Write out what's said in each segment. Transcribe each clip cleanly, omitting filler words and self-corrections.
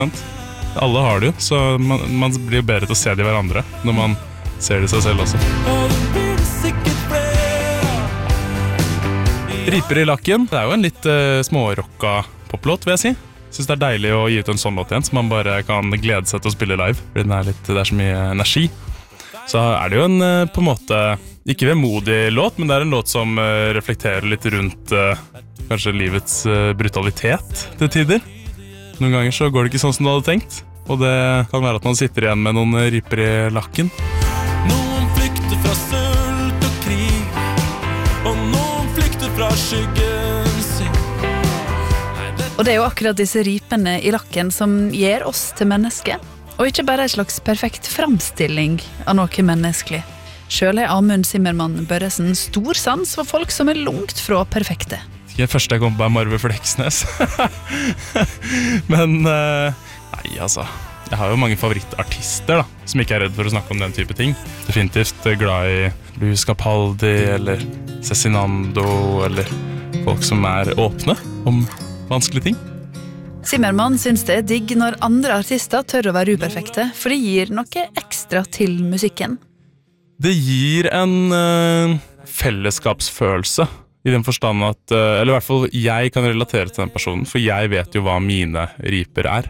Alle har det jo, så man blir jo bedre til å se det i hverandre når man ser det i seg selv også. Riper i lakken, det er jo en litt smårocka poplåt, vil jeg si. Jeg synes det er deilig å gi ut en sånn låt igjen, så man bare kan glede seg til å spille live, fordi det er så mye energi. Så er det jo en på en måte, ikke vemodig låt, men det er en låt som reflekterer litt rundt kanskje livets brutalitet til tider. Noen ganger så går det ikke sånn som du hadde tenkt, og det kan være at man sitter igjen med noen riper i lakken. Noen flykter fra sult og krig, og noen flykter fra skyggen sin. Og det er jo akkurat disse ripene i lakken som gjør oss til mennesker, og ikke bare en slags perfekt framstilling av noe menneskelig. Selv er Amund Zimmermann Børresen stor sans for folk som er langt fra perfekte. Det første jeg kom på Marve Fleksnes. Men nei, altså, jeg har jo mange favorittartister da, som ikke er redd for å snakke om den type ting. Definitivt glad i Luis Capaldi eller Cezinando, eller folk som er åpne om vanskelige ting. Zimmermann synes det er digg når andre artister tør å være uperfekte, for det gir noe ekstra til musikken. Det gir en fellesskapsfølelse, i den forstand at, eller i hvert fall jeg kan relatere til den personen, for jeg vet jo hva mine riper er.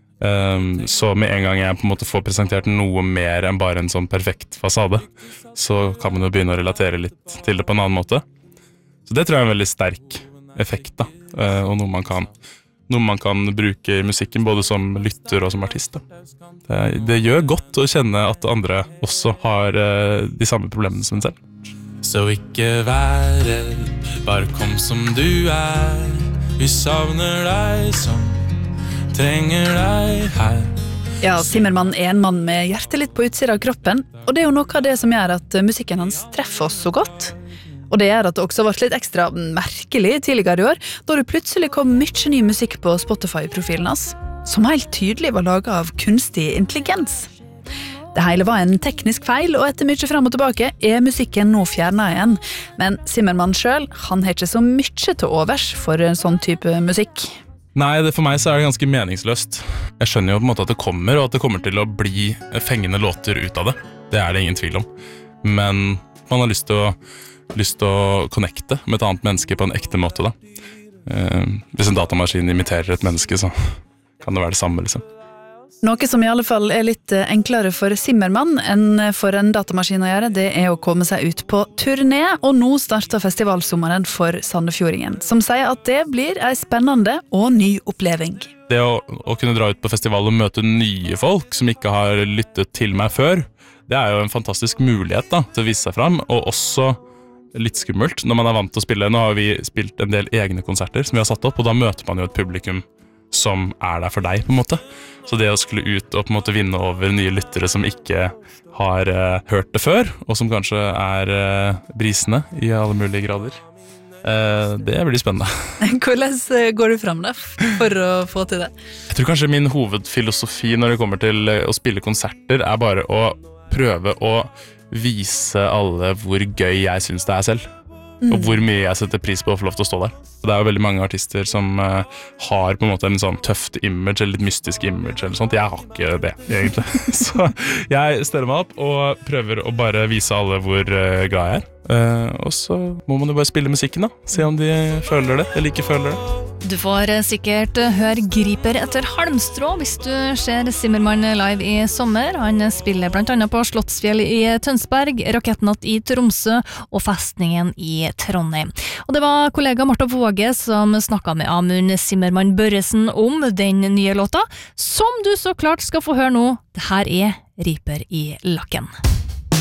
Så med en gang jeg på en måte får presentert noe mer enn bare en sånn perfekt fasade, så kan man jo begynne å relatere litt til det på en annen måte. Så det tror jeg er en veldig sterk effekt da, og noe man kan bruke i musikken, både som lytter og som artist. Da. Det gjør godt å kjenne at andre også har de samme problemene som en selv. Så ikke vær redd, bare kom som du er. Vi savner deg som trenger deg her. Ja, Zimmermann er en mann med hjertet litt på utsida av kroppen, og det er jo noe av det som gjør at musikken hans treffer oss så godt. Og det gjør at det også ble litt ekstra merkelig tidligere i år, da det plutselig kom mye ny musikk på Spotify-profilen hans, som helt tydelig var laget av kunstig intelligens. Det hele var en teknisk feil, og etter mye frem og tilbake er musikken nå fjernet igjen. Men Zimmermann selv, han har ikke så mye til overs for en sånn type musikk. Nei, for meg så er det ganske meningsløst. Jeg skjønner jo på en måte at det kommer, og at det kommer til å bli fengende låter ut av det. Det er det ingen tvil om. Men man har lyst til å connecte med et annet menneske på en ekte måte da. Hvis en datamaskin imiterer et menneske, så kan det være det samme liksom. Noe som i alle fall er litt enklere for Zimmermann enn for en datamaskin å gjøre, det er å komme seg ut på turné, og nå starter festivalsommeren for Sandefjordingen, som sier at det blir en spennende og ny oppleving. Det å kunne dra ut på festival og møte nye folk som ikke har lyttet til meg før, det er jo en fantastisk mulighet da, til å vise seg fram, og også litt skummelt når man er vant til å spille. Nå har vi spilt en del egne konserter som vi har satt opp, og da møter man jo et publikum som er der for deg på en måte. Så det å skulle ut og på en måte vinne over nye lyttere som ikke har hørt det før, og som kanskje er brisende i alle mulige grader, det blir spennende. Hvordan går du frem da for å få til det? Jeg tror kanskje min hovedfilosofi når det kommer til å spille konserter er bare å prøve å vise alle hvor gøy jeg synes det er selv. Og hvor mye jeg setter pris på å få lov til å stå der. Det er jo veldig mange artister som har på en måte en sånn tøft image, eller litt mystisk image eller sånt. Jeg har ikke det, egentlig. Så jeg steller meg opp og prøver å bare vise alle hvor glad jeg er. Og så må man jo bare spille musikken da. Se om de føler det, eller ikke føler det. Du får sikkert høre Griper etter halmstrå hvis du ser Zimmermann live i sommer. Han spiller blant annet på Slottsfjell i Tønsberg, Rakettnatt i Tromsø og Festningen i Trondheim. Og det var kollega Martha Våge som snakket med Amund Zimmermann Børresen om den nye låta, som du så klart skal få høre nå. Det her er Riper i lakken.